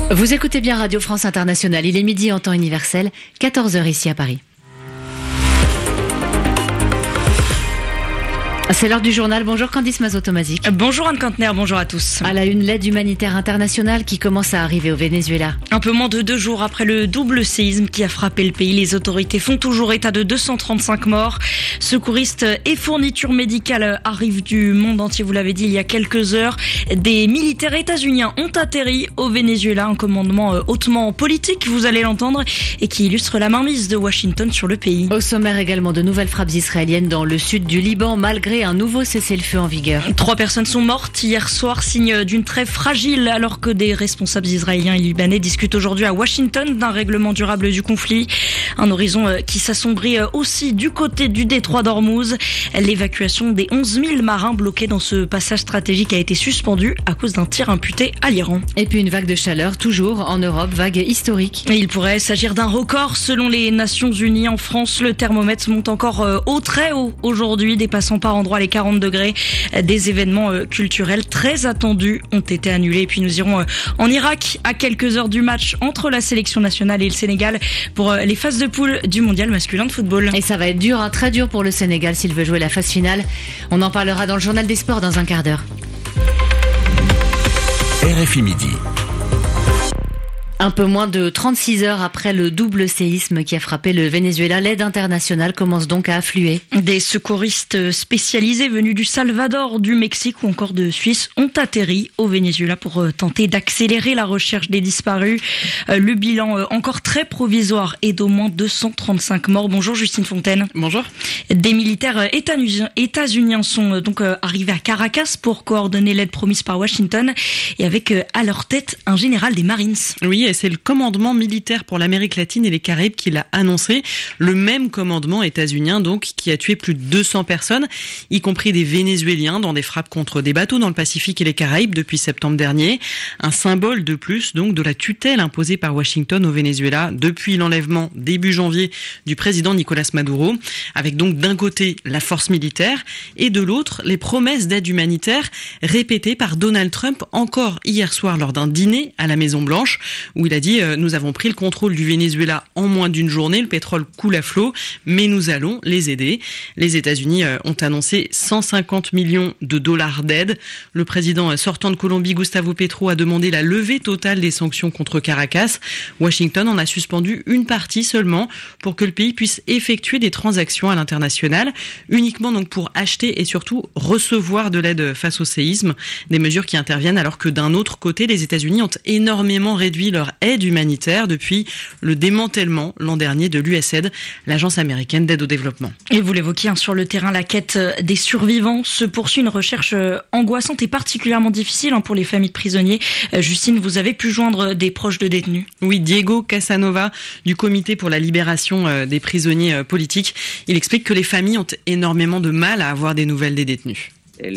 Vous écoutez bien Radio France Internationale. Il est midi en temps universel, 14h ici à Paris. C'est l'heure du journal. Bonjour Candice Mazot-Tomazic. Bonjour Anne Kantner, bonjour à tous. À la une, l'aide humanitaire internationale qui commence à arriver au Venezuela. Un peu moins de 2 jours après le double séisme qui a frappé le pays, les autorités font toujours état de 235 morts. Secouristes et fournitures médicales arrivent du monde entier, vous l'avez dit il y a quelques heures. Des militaires états-uniens ont atterri au Venezuela, un commandement hautement politique, vous allez l'entendre, et qui illustre la mainmise de Washington sur le pays. Au sommaire également de nouvelles frappes israéliennes dans le sud du Liban, malgré un nouveau cessez-le-feu en vigueur. 3 personnes sont mortes hier soir, signe d'une trêve fragile, alors que des responsables israéliens et libanais discutent aujourd'hui à Washington d'un règlement durable du conflit. Un horizon qui s'assombrit aussi du côté du détroit d'Ormuz. L'évacuation des 11 000 marins bloqués dans ce passage stratégique a été suspendue à cause d'un tir imputé à l'Iran. Et puis une vague de chaleur, toujours en Europe, vague historique. Et il pourrait s'agir d'un record selon les Nations Unies. En France, le thermomètre monte encore très haut aujourd'hui, dépassant par endroits les 40 degrés. Des événements culturels très attendus ont été annulés. Et puis nous irons en Irak à quelques heures du match entre la sélection nationale et le Sénégal pour les phases de poule du mondial masculin de football. Et ça va être dur, très dur pour le Sénégal s'il veut jouer la phase finale. On en parlera dans le journal des sports dans un quart d'heure. RFI Midi. Un peu moins de 36 heures après le double séisme qui a frappé le Venezuela, l'aide internationale commence donc à affluer. Des secouristes spécialisés venus du Salvador, du Mexique ou encore de Suisse ont atterri au Venezuela pour tenter d'accélérer la recherche des disparus. Le bilan encore très provisoire est d'au moins 235 morts. Bonjour Justine Fontaine. Bonjour. Des militaires états-uniens sont donc arrivés à Caracas pour coordonner l'aide promise par Washington et avec à leur tête un général des Marines. Oui, et c'est le commandement militaire pour l'Amérique latine et les Caraïbes qui l'a annoncé. Le même commandement états-unien, donc, qui a tué plus de 200 personnes, y compris des Vénézuéliens, dans des frappes contre des bateaux dans le Pacifique et les Caraïbes depuis septembre dernier. Un symbole de plus, donc, de la tutelle imposée par Washington au Venezuela depuis l'enlèvement début janvier du président Nicolás Maduro, avec donc d'un côté la force militaire et de l'autre les promesses d'aide humanitaire répétées par Donald Trump encore hier soir lors d'un dîner à la Maison-Blanche, où il a dit « Nous avons pris le contrôle du Venezuela en moins d'une journée, le pétrole coule à flot, mais nous allons les aider ». Les États-Unis ont annoncé 150 millions de dollars d'aide. Le président sortant de Colombie, Gustavo Petro, a demandé la levée totale des sanctions contre Caracas. Washington en a suspendu une partie seulement pour que le pays puisse effectuer des transactions à l'international, uniquement donc pour acheter et surtout recevoir de l'aide face au séisme. Des mesures qui interviennent alors que d'un autre côté, les États-Unis ont énormément réduit leur aide humanitaire depuis le démantèlement l'an dernier de l'USAID, l'agence américaine d'aide au développement. Et vous l'évoquiez, sur le terrain, la quête des survivants se poursuit, une recherche angoissante et particulièrement difficile pour les familles de prisonniers. Justine, vous avez pu joindre des proches de détenus. Oui, Diego Casanova du Comité pour la libération des prisonniers politiques. Il explique que les familles ont énormément de mal à avoir des nouvelles des détenus.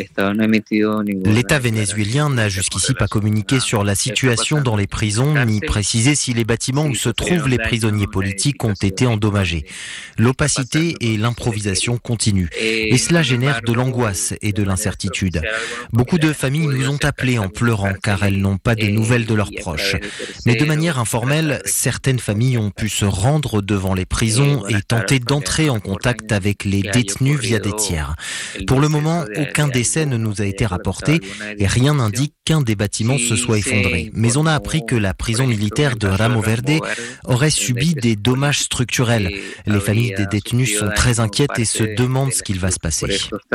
L'État vénézuélien n'a jusqu'ici pas communiqué sur la situation dans les prisons, ni précisé si les bâtiments où se trouvent les prisonniers politiques ont été endommagés. L'opacité et l'improvisation continuent, et cela génère de l'angoisse et de l'incertitude. Beaucoup de familles nous ont appelés en pleurant car elles n'ont pas de nouvelles de leurs proches. Mais de manière informelle, certaines familles ont pu se rendre devant les prisons et tenter d'entrer en contact avec les détenus via des tiers. Pour le moment, aucun décès ne nous a été rapporté et rien n'indique qu'un des bâtiments se soit effondré. Mais on a appris que la prison militaire de Ramo Verde aurait subi des dommages structurels. Les familles des détenus sont très inquiètes et se demandent ce qu'il va se passer.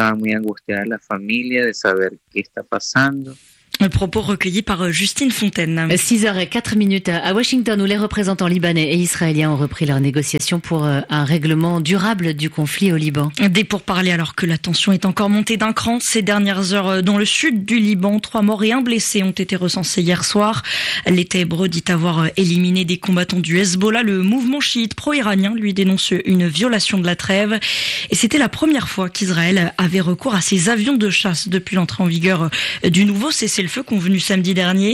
Le propos recueilli par Justine Fontaine. 6h04 à Washington, où les représentants libanais et israéliens ont repris leurs négociations pour un règlement durable du conflit au Liban. Des pourparlers alors que la tension est encore montée d'un cran ces dernières heures dans le sud du Liban. 3 morts et 1 blessé ont été recensés hier soir. L'État hébreu dit avoir éliminé des combattants du Hezbollah. Le mouvement chiite pro-iranien lui dénonce une violation de la trêve. Et c'était la première fois qu'Israël avait recours à ses avions de chasse depuis l'entrée en vigueur du nouveau cessez-le-feu convenu samedi dernier.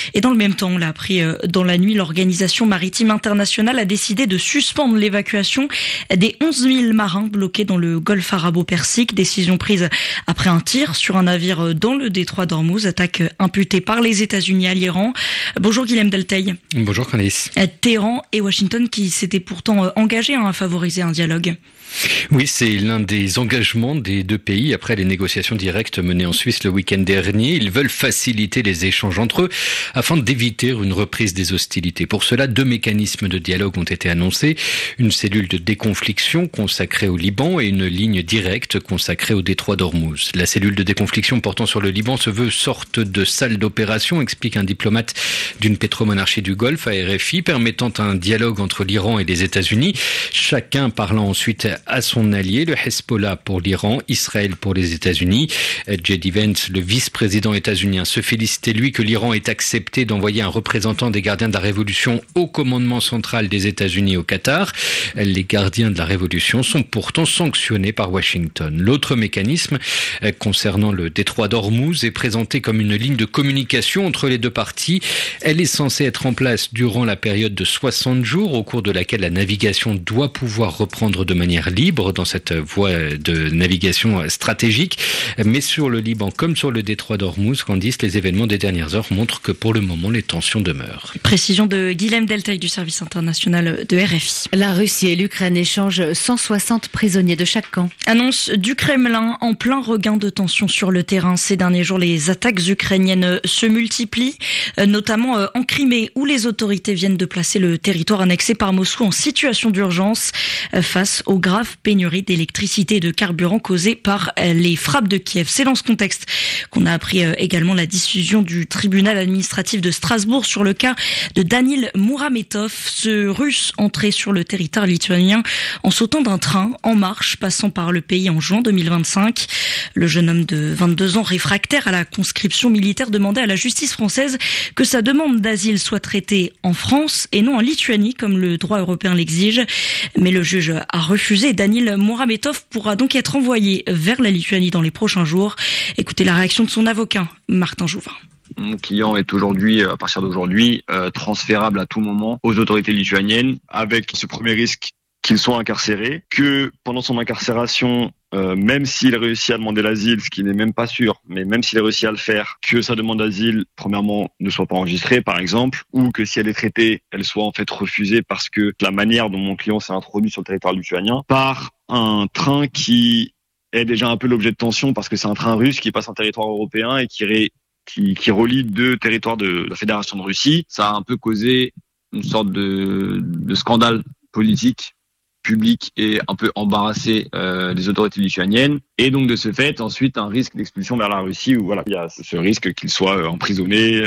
Et dans le même temps, on l'a appris dans la nuit, l'Organisation maritime internationale a décidé de suspendre l'évacuation des 11 000 marins bloqués dans le golfe arabo-persique. Décision prise après un tir sur un navire dans le détroit d'Ormuz, attaque imputée par les États-Unis à l'Iran. Bonjour Guilhem Delteil. Bonjour Candice. Téhéran et Washington qui s'étaient pourtant engagés à favoriser un dialogue. Oui, c'est l'un des engagements des deux pays après les négociations directes menées en Suisse le week-end dernier. Ils veulent faciliter les échanges entre eux afin d'éviter une reprise des hostilités. Pour cela, 2 mécanismes de dialogue ont été annoncés. Une cellule de déconfliction consacrée au Liban et une ligne directe consacrée au détroit d'Ormuz. La cellule de déconfliction portant sur le Liban se veut sorte de salle d'opération, explique un diplomate d'une pétromonarchie du Golfe à RFI, permettant un dialogue entre l'Iran et les États-Unis, chacun parlant ensuite à son allié, le Hezbollah pour l'Iran, Israël pour les États-Unis. J.D. Vance, le vice-président états-unien, se félicitait lui que l'Iran ait accepté d'envoyer un représentant des gardiens de la Révolution au commandement central des États-Unis au Qatar. Les gardiens de la Révolution sont pourtant sanctionnés par Washington. L'autre mécanisme concernant le détroit d'Ormuz est présenté comme une ligne de communication entre les deux parties. Elle est censée être en place durant la période de 60 jours au cours de laquelle la navigation doit pouvoir reprendre de manière libre dans cette voie de navigation stratégique. Mais sur le Liban comme sur le détroit d'Ormuz, Candice, les événements des dernières heures montrent que pour le moment, les tensions demeurent. Précision de Guilhem Delteil du service international de RFI. La Russie et l'Ukraine échangent 160 prisonniers de chaque camp. Annonce du Kremlin en plein regain de tensions sur le terrain. Ces derniers jours, les attaques ukrainiennes se multiplient, notamment en Crimée, où les autorités viennent de placer le territoire annexé par Moscou en situation d'urgence face aux graves pénuries d'électricité et de carburant causées par les frappes de Kiev. C'est dans ce contexte qu'on a appris également la décision du tribunal administratif de Strasbourg sur le cas de Danil Mourametov, ce Russe entré sur le territoire lituanien en sautant d'un train en marche passant par le pays en juin 2025. Le jeune homme de 22 ans réfractaire à la conscription militaire demandait à la justice française que sa demande d'asile soit traitée en France et non en Lituanie comme le droit européen l'exige. Mais le juge a refusé. Danil Mourametov pourra donc être envoyé vers la Lituanie dans les prochains jours. Écoutez la réaction de son avocat, Martin Jouvin. Mon client est aujourd'hui, à partir d'aujourd'hui, transférable à tout moment aux autorités lituaniennes avec ce premier risque qu'il soit incarcéré, que pendant son incarcération, même s'il réussit à demander l'asile, ce qui n'est même pas sûr, mais même s'il réussit à le faire, que sa demande d'asile, premièrement, ne soit pas enregistrée, par exemple, ou que si elle est traitée, elle soit en fait refusée parce que la manière dont mon client s'est introduit sur le territoire lituanien par un train qui est déjà un peu l'objet de tension parce que c'est un train russe qui passe un territoire européen et qui relie 2 territoires de la Fédération de Russie. Ça a un peu causé une sorte de scandale politique public et un peu embarrassé des autorités lituaniennes, et donc de ce fait ensuite un risque d'expulsion vers la Russie où voilà, il y a ce risque qu'il soit emprisonné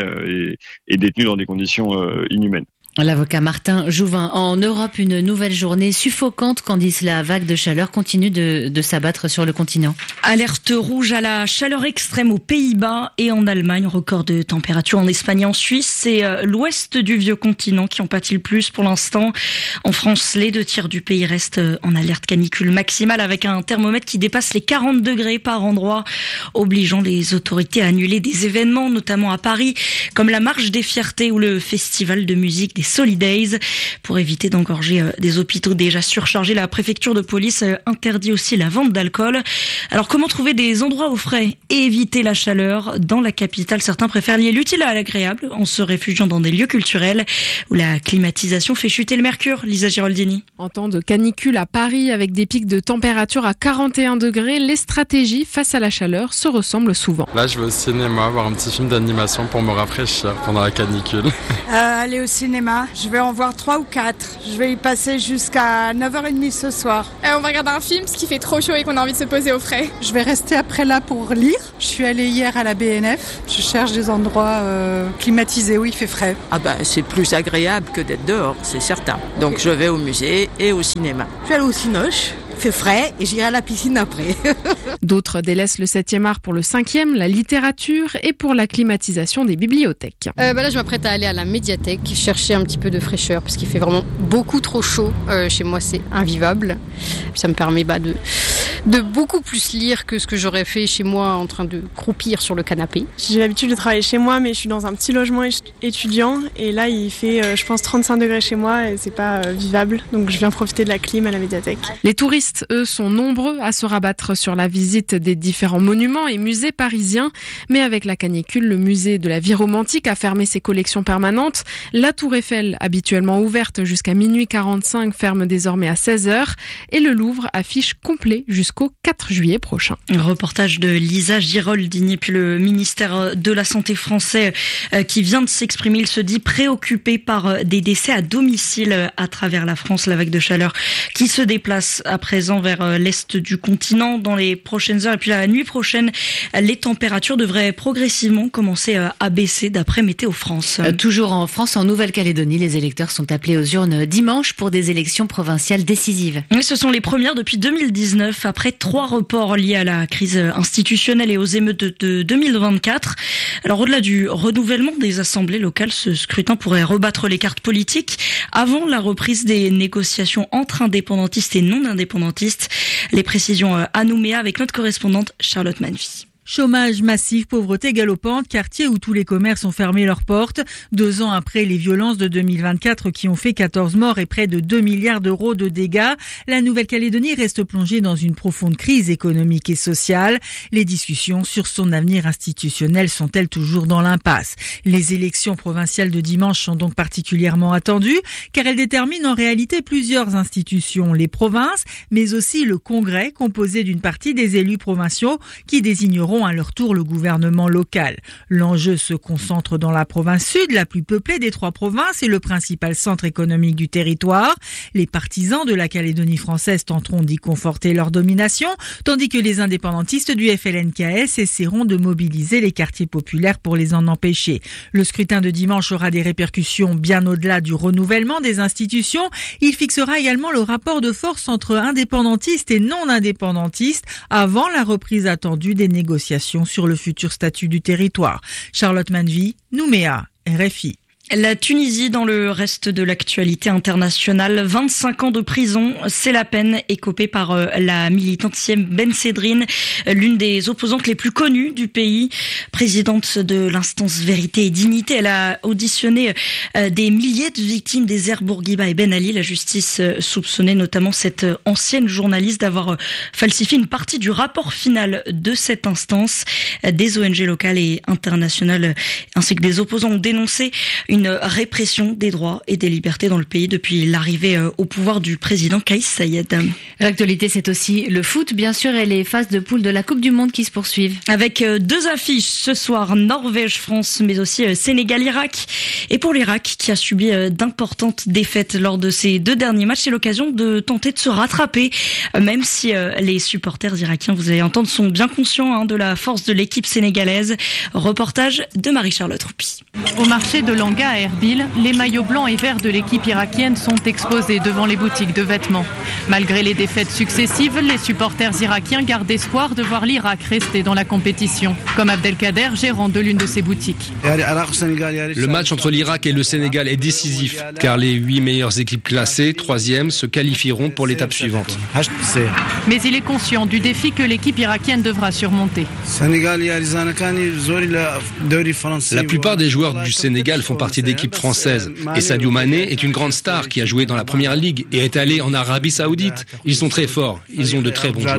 et détenu dans des conditions inhumaines. L'avocat Martin Jouvin. En Europe, une nouvelle journée suffocante, Candice. La vague de chaleur continue de s'abattre sur le continent. Alerte rouge à la chaleur extrême aux Pays-Bas et en Allemagne. Record de température en Espagne et en Suisse. C'est l'ouest du vieux continent qui en pâtit le plus pour l'instant. En France, les 2 tiers du pays restent en alerte canicule maximale avec un thermomètre qui dépasse les 40 degrés par endroit, obligeant les autorités à annuler des événements, notamment à Paris, comme la Marche des Fiertés ou le festival de musique des Solidays. Pour éviter d'engorger des hôpitaux déjà surchargés, la préfecture de police interdit aussi la vente d'alcool. Alors comment trouver des endroits au frais et éviter la chaleur? Dans la capitale, certains préfèrent lier l'utile à l'agréable en se réfugiant dans des lieux culturels où la climatisation fait chuter le mercure. Lisa Giraldini. En temps de canicule à Paris avec des pics de température à 41 degrés, les stratégies face à la chaleur se ressemblent souvent. Là, je vais au cinéma voir un petit film d'animation pour me rafraîchir pendant la canicule. Aller au cinéma. Je vais en voir 3 ou 4. Je vais y passer jusqu'à 9h30 ce soir. On va regarder un film parce qu'il fait trop chaud et qu'on a envie de se poser au frais. Je vais rester après là pour lire. Je suis allée hier à la BNF. Je cherche des endroits climatisés où il fait frais. C'est plus agréable que d'être dehors, c'est certain. Donc je vais au musée et au cinéma. Je vais aller au Cinoche. Fait frais et j'irai à la piscine après. D'autres délaissent le 7e art pour le 5e, la littérature et pour la climatisation des bibliothèques. Là, je m'apprête à aller à la médiathèque, chercher un petit peu de fraîcheur parce qu'il fait vraiment beaucoup trop chaud. Chez moi, c'est invivable. Ça me permet de de beaucoup plus lire que ce que j'aurais fait chez moi en train de croupir sur le canapé. J'ai l'habitude de travailler chez moi, mais je suis dans un petit logement étudiant et là il fait, je pense, 35 degrés chez moi et c'est pas vivable. Donc je viens profiter de la clim à la médiathèque. Les touristes, eux, sont nombreux à se rabattre sur la visite des différents monuments et musées parisiens. Mais avec la canicule, le musée de la vie romantique a fermé ses collections permanentes. La Tour Eiffel, habituellement ouverte jusqu'à minuit 45, ferme désormais à 16h. Et le Louvre affiche complet jusqu'au 4 juillet prochain. Un reportage de Lisa Giroldigny, puis le ministère de la Santé français qui vient de s'exprimer. Il se dit préoccupé par des décès à domicile à travers la France. La vague de chaleur qui se déplace à présent vers l'est du continent dans les prochaines heures. Et puis la nuit prochaine, les températures devraient progressivement commencer à baisser d'après Météo France. Toujours en France, en Nouvelle-Calédonie, les électeurs sont appelés aux urnes dimanche pour des élections provinciales décisives. Oui, ce sont les premières depuis 2019, après 3 reports liés à la crise institutionnelle et aux émeutes de 2024. Alors au-delà du renouvellement des assemblées locales, ce scrutin pourrait rebattre les cartes politiques avant la reprise des négociations entre indépendantistes et non indépendantistes. Les précisions à Nouméa avec notre correspondante Charlotte Manfi. Chômage massif, pauvreté galopante, quartier où tous les commerces ont fermé leurs portes. 2 ans après les violences de 2024 qui ont fait 14 morts et près de 2 milliards d'euros de dégâts, la Nouvelle-Calédonie reste plongée dans une profonde crise économique et sociale. Les discussions sur son avenir institutionnel sont-elles toujours dans l'impasse? Les élections provinciales de dimanche sont donc particulièrement attendues car elles déterminent en réalité plusieurs institutions, les provinces, mais aussi le Congrès composé d'une partie des élus provinciaux qui désigneront à leur tour le gouvernement local. L'enjeu se concentre dans la province sud, la plus peuplée des 3 provinces et le principal centre économique du territoire. Les partisans de la Calédonie française tenteront d'y conforter leur domination, tandis que les indépendantistes du FLNKS essaieront de mobiliser les quartiers populaires pour les en empêcher. Le scrutin de dimanche aura des répercussions bien au-delà du renouvellement des institutions. Il fixera également le rapport de force entre indépendantistes et non indépendantistes avant la reprise attendue des négociations sur le futur statut du territoire. Charlotte Manvi, Nouméa, RFI. La Tunisie dans le reste de l'actualité internationale. 25 ans de prison, c'est la peine écopée par la militante Siem Bensedrine, l'une des opposantes les plus connues du pays. Présidente de l'instance Vérité et Dignité, elle a auditionné des milliers de victimes des airs Bourguiba et Ben Ali. La justice soupçonnait notamment cette ancienne journaliste d'avoir falsifié une partie du rapport final de cette instance. Des ONG locales et internationales ainsi que des opposants ont dénoncé une répression des droits et des libertés dans le pays depuis l'arrivée au pouvoir du président Kais Saied. L'actualité, c'est aussi le foot, bien sûr, et les phases de poule de la Coupe du Monde qui se poursuivent. Avec 2 affiches ce soir, Norvège-France, mais aussi Sénégal-Irak. Et pour l'Irak, qui a subi d'importantes défaites lors de ces 2 derniers matchs, c'est l'occasion de tenter de se rattraper, même si les supporters irakiens, vous allez entendre, sont bien conscients de la force de l'équipe sénégalaise. Reportage de Marie-Charlotte Roupi. Au marché de Langa à Erbil, les maillots blancs et verts de l'équipe irakienne sont exposés devant les boutiques de vêtements. Malgré les défaites successives, les supporters irakiens gardent espoir de voir l'Irak rester dans la compétition, comme Abdelkader, gérant de l'une de ces boutiques. Le match entre l'Irak et le Sénégal est décisif, car les 8 meilleures équipes classées, 3e, se qualifieront pour l'étape suivante. Mais il est conscient du défi que l'équipe irakienne devra surmonter. La plupart des joueurs du Sénégal font partie d'équipes françaises. Et Sadio Mané est une grande star qui a joué dans la Première Ligue et est allé en Arabie Saoudite. Ils sont très forts. Ils ont de très bons joueurs.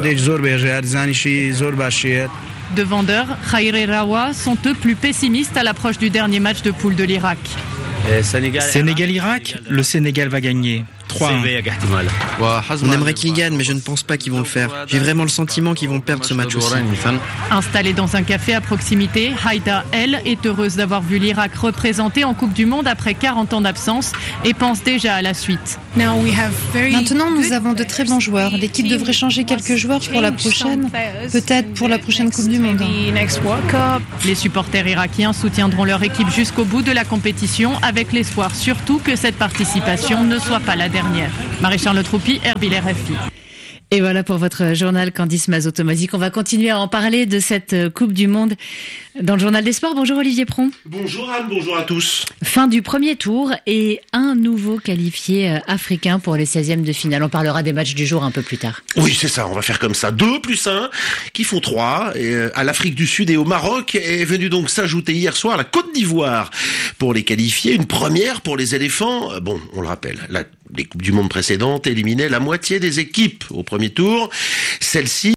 De vendeurs, Khairi Rawa sont eux plus pessimistes à l'approche du dernier match de poule de l'Irak. Sénégal-Irak, le Sénégal va gagner. 3-1. On aimerait qu'ils gagnent, mais je ne pense pas qu'ils vont le faire. J'ai vraiment le sentiment qu'ils vont perdre ce match aussi. Installée dans un café à proximité, Haïda, elle, est heureuse d'avoir vu l'Irak représenté en Coupe du Monde après 40 ans d'absence et pense déjà à la suite. Maintenant, nous avons de très bons joueurs. L'équipe devrait changer quelques joueurs pour la prochaine, peut-être pour la prochaine Coupe du Monde. Les supporters irakiens soutiendront leur équipe jusqu'au bout de la compétition avec l'espoir surtout que cette participation ne soit pas la dernière. Marie-Charlotte Roupi, Erbil, RFI. Et voilà pour votre journal Candice Mazotomazik. On va continuer à en parler de cette Coupe du Monde dans le journal des sports. Bonjour Olivier Pron. Bonjour Anne, bonjour à tous. Fin du premier tour et un nouveau qualifié africain pour les 16e de finale. On parlera des matchs du jour un peu plus tard. Oui, c'est ça, on va faire comme ça. 2 + 1 qui font 3. Et à l'Afrique du Sud et au Maroc est venue donc s'ajouter hier soir la Côte d'Ivoire pour les qualifier. Une première pour les éléphants. Bon, on le rappelle, les Coupes du Monde précédentes éliminaient la moitié des équipes au premier tour. Celle-ci...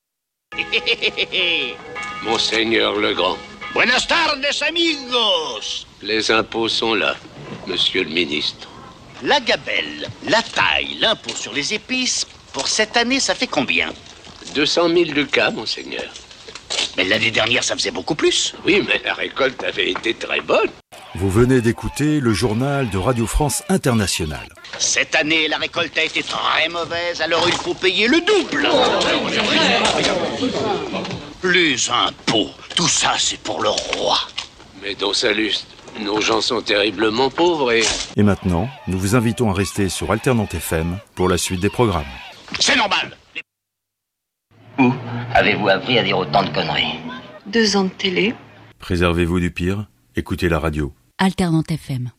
Monseigneur le Grand. Buenas tardes, amigos. Les impôts sont là, monsieur le ministre. La gabelle, la taille, l'impôt sur les épices, pour cette année, ça fait combien? 200 000 ducats, monseigneur. Mais l'année dernière, ça faisait beaucoup plus. Oui, mais la récolte avait été très bonne. Vous venez d'écouter le journal de Radio France Internationale. Cette année, la récolte a été très mauvaise, alors il faut payer le double. Les impôts, tout ça, c'est pour le roi. Mais dans sa lustre, nos gens sont terriblement pauvres Et maintenant, nous vous invitons à rester sur Alternante FM pour la suite des programmes. C'est normal. Où avez-vous appris à dire autant de conneries? 2 ans de télé. Préservez-vous du pire, écoutez la radio. Alternante FM.